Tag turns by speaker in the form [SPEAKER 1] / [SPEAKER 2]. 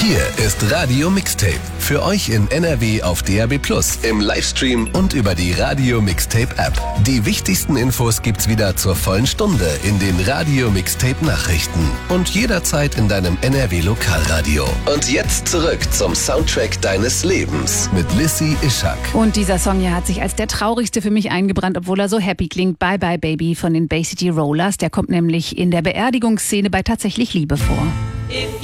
[SPEAKER 1] Hier ist Radio Mixtape. Für euch in NRW auf DAB+, im Livestream und über die Radio Mixtape App. Die wichtigsten Infos gibt's wieder zur vollen Stunde in den Radio Mixtape Nachrichten und jederzeit in deinem NRW Lokalradio. Und jetzt zurück zum Soundtrack deines Lebens mit Lissy Ischak.
[SPEAKER 2] Und dieser Song hier hat sich als der traurigste für mich eingebrannt, obwohl er so happy klingt. Bye Bye Baby von den Bay City Rollers. Der kommt nämlich in der Beerdigungsszene bei Tatsächlich Liebe vor.